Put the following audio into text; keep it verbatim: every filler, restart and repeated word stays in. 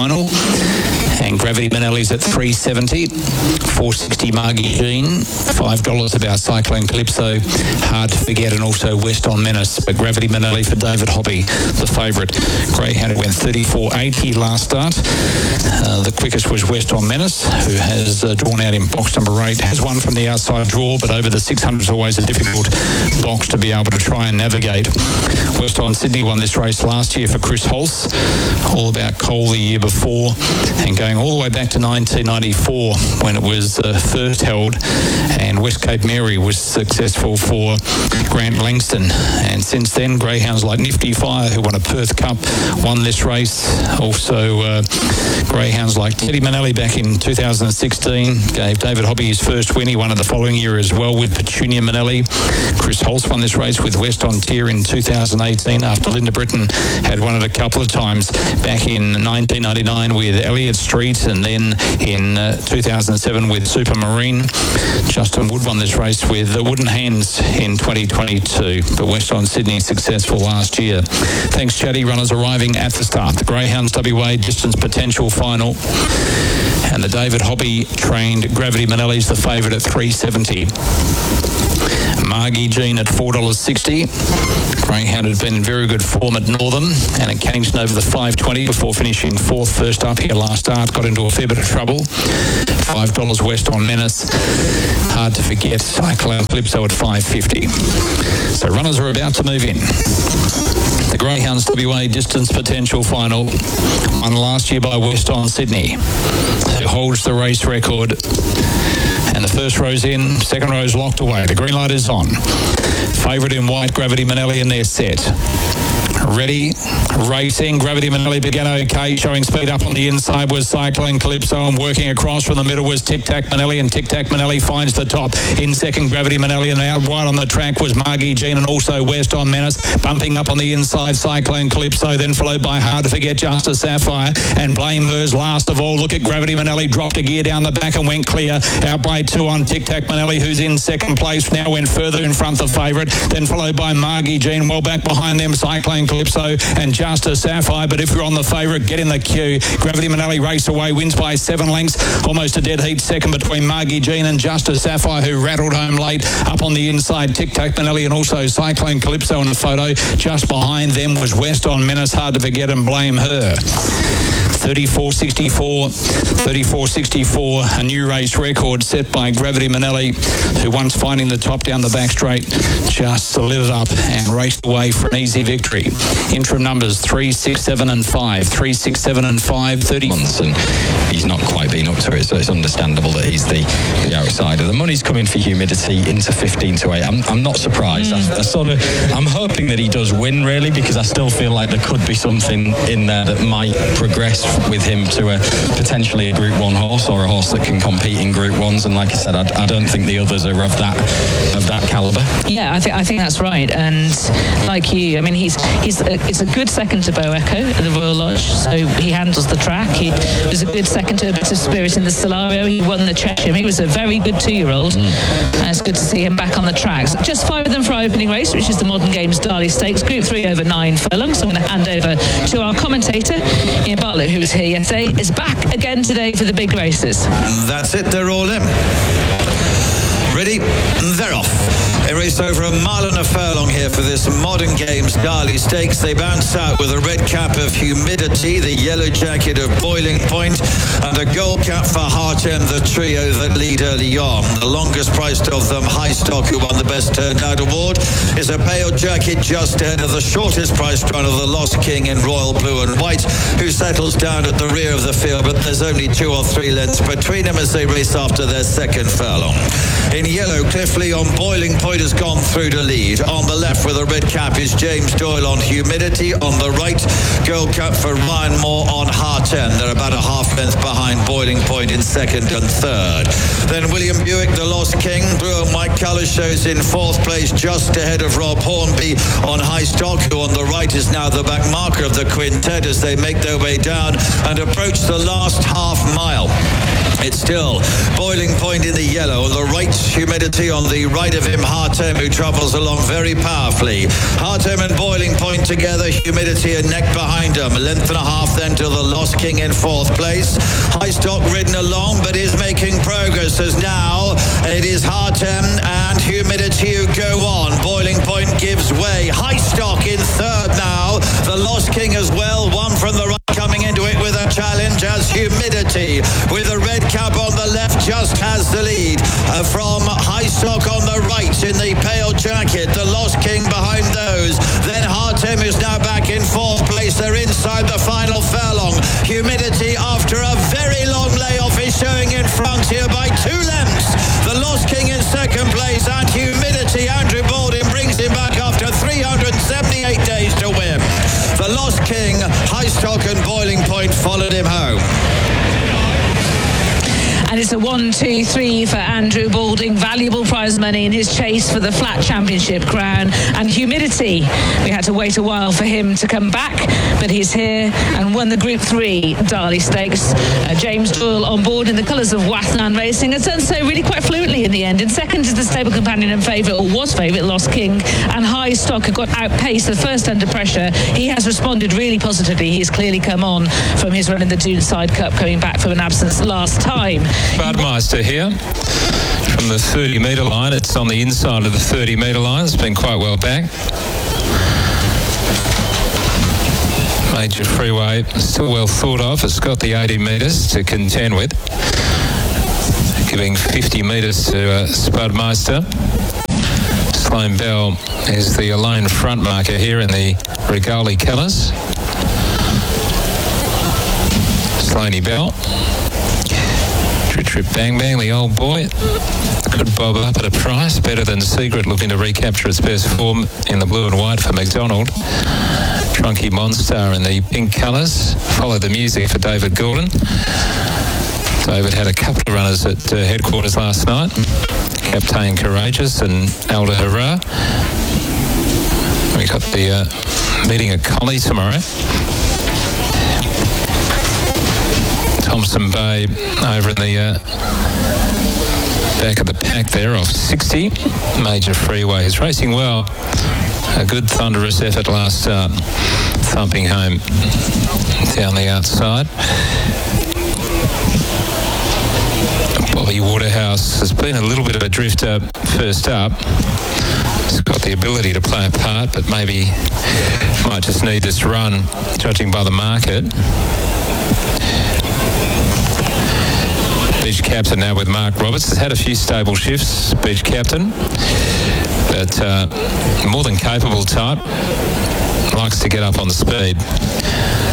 final. And Gravity Manelli's at three seventy. four sixty Margie Jean. five dollars about Cyclone Calypso. Hard to forget, and also West on Menace. But Gravity Manelli for David Hobby, the favourite. Greyhound went thirty-four eighty last start. Uh, the quickest was West on Menace, who has uh, drawn out in box number eight. Has won from the outside draw, but over the six hundred is always a difficult box to be able to try and navigate. West on Sydney won this race last year for Chris Holst. All about Cole the year before, and going all the way back to nineteen ninety-four when it was uh, first held, and West Cape Mary was successful for Grant Langston. And since then, greyhounds like Nifty Fire, who won a Perth Cup, won this race. Also, uh, greyhounds like Teddy Manelli back in two thousand sixteen gave David Hobby his first win. He won it the following year as well with Petunia Manelli. Chris Holst won this race with West on Tier in two thousand eighteen after Linda Britton had won it a couple of times back in nineteen ninety-nine with Elliott Street, and then in uh, two thousand seven with Supermarine. Justin Wood won this race with the Wooden Hands in twenty twenty-two, but West on Sydney successful last year. Thanks, Chatty. Runners arriving at the start. The Greyhounds W A Distance Potential Final, and the David Hobby trained Gravity Manelli's the favourite at three seventy. Margie Jean at four dollars sixty. Greyhound had been in very good form at Northern, and at Cannington over the five twenty before finishing fourth first up here last start. Got into a fair bit of trouble. five dollars West on Menace. Hard to forget Cyclone Calypso at five fifty. So runners are about to move in. The Greyhounds W A Distance Potential Final, won last year by West on Sydney, who holds the race record. And the first row's in, second row's locked away. The green light is on. Favourite in white, Gravity Manelli, and they're set. Ready, racing. Gravity Manelli began okay, showing speed up on the inside was Cyclone Calypso, and working across from the middle was Tic Tac Manelli, and Tic Tac Manelli finds the top. In second, Gravity Manelli, and out wide on the track was Margie Jean, and also West on Menace. Bumping up on the inside, Cyclone Calypso, then followed by Hard to Forget Justice Sapphire, and Blame Hers last of all. Look at Gravity Manelli, dropped a gear down the back and went clear. Out by two on Tic Tac Manelli, who's in second place, now went further in front the favourite, then followed by Margie Jean, well back behind them, Cyclone Calypso and Justice Sapphire. But if you're on the favourite, get in the queue. Gravity Manelli race away, wins by seven lengths, almost a dead heat second between Margie Jean and Justice Sapphire, who rattled home late. Up on the inside, Tic Tac Manelli and also Cyclone Calypso in the photo. Just behind them was West on Menace, Hard to Forget, and Blame Her. thirty-four sixty-four, thirty-four sixty-four, a new race record set by Gravity Manelli, who once finding the top down the back straight, just lit it up and raced away for an easy victory. Interim numbers three, six, seven and five. three, six, seven and five, thirty. And he's not quite been up to it, so it's understandable that he's the, the outsider. The money's coming for Humidity into fifteen to eight. I'm, I'm not surprised. Mm. I, I sort of, I'm hoping that he does win, really, because I still feel like there could be something in there that might progress with him to a potentially a Group One horse, or a horse that can compete in Group Ones. And like I said, I, I don't think the others are of that of that calibre. Yeah, I think I think that's right. And like you, I mean, he's he's a, it's a good second to Bo Echo at the Royal Lodge. So he handles the track. He was a good second to a Bit of Spirit in the Solario. He won the Cheshire. He was a very good two-year-old. Mm. And it's good to see him back on the tracks. Just five of them for our opening race, which is the Modern Games Darley Stakes, Group Three over nine furlongs. So I'm going to hand over to our commentator, Ian Bartlett, who was here yesterday, is back again today for the big races. That's it, they're all in. Ready? They're off. They race over a mile and a furlong here for this Modern Games Darley Stakes. They bounce out with a red cap of Humidity, the yellow jacket of Boiling Point, and a gold cap for Heart M, the trio that lead early on. The longest priced of them, High Stock, who won the Best Turned Out Award, is a pale jacket just ahead of the shortest priced run of the Lost King in Royal Blue and White, who settles down at the rear of the field, but there's only two or three lengths between them as they race after their second furlong. In yellow, Cliff Lee on Boiling Point has gone through to lead. On the left with a red cap is James Doyle on Humidity. On the right, gold cap for Ryan Moore on Heart M. They're about a half length behind Boiling Point in second and third. Then William Buick, the Lost King. Blue and white colour shows in fourth place, just ahead of Rob Hornby on High Stock, who on the right is now the back marker of the quintet as they make their way down and approach the last half mile. It's still Boiling Point in the yellow. The right Humidity on the right of him, Hartem, who travels along very powerfully. Hartem and Boiling Point together, Humidity a neck behind him. A length and a half then to the Lost King in fourth place. High Stock ridden along, but is making progress as now it is Hartem and Humidity who go on. Boiling Point gives way. High Stock in third now. The Lost King as well, one from the right coming into it with a challenge as Humidity with a red cap on the left just has the lead uh, from High Stock on the right in the pale jacket. The Lost King behind those. Then Hartem is now back in fourth place. They're inside the final furlong. Humidity after a very long layoff is showing in front here by two lengths. The Lost King in second place and Humidity, Andrew Baldwin brings him back after three hundred seventy-eight days to win. The Lost King, High Stock and Boiling Point followed him home. And it's a one, two, three for Andrew Balding. Valuable prize money in his chase for the flat championship crown. And Humidity, we had to wait a while for him to come back, but he's here and won the Group three Darley Stakes. Uh, James Doyle on board in the colours of Wathnan Racing has done so really quite fluently in the end. In second is the stable companion and favourite, or was favourite, Lost King. And High Stock got outpaced the first under pressure. He has responded really positively. He's clearly come on from his run in the Doonside Cup, coming back from an absence last time. Budmeister here from the thirty metre line. It's on the inside of the thirty metre line. It's been quite well back. Major Freeway, still well thought of. It's got the eighty metres to contend with, giving fifty metres to uh, Spudmeister. Sloane Bell is the lone front marker here in the Regali colours. Sloaney Bell. Trip Trip Bang Bang, the old boy, could bob up at a price, better than Secret, looking to recapture its best form in the blue and white for McDonald. Trunky Monstar in the pink colours. Follow the music for David Gordon. David had a couple of runners at uh, headquarters last night. Captain Courageous and Elder Hurrah. We got the uh, meeting at Collie tomorrow. Thompson Bay over in the uh, back of the pack there off sixty. Major Freeway is racing well. A good thunderous effort last start. Thumping home down the outside. Bobby Waterhouse has been a little bit of a drifter first up. He's got the ability to play a part, but maybe might just need this run, judging by the market. Beach Captain now with Mark Roberts. Has had a few stable shifts, Beach Captain, but uh, more than capable type. Likes to get up on the speed.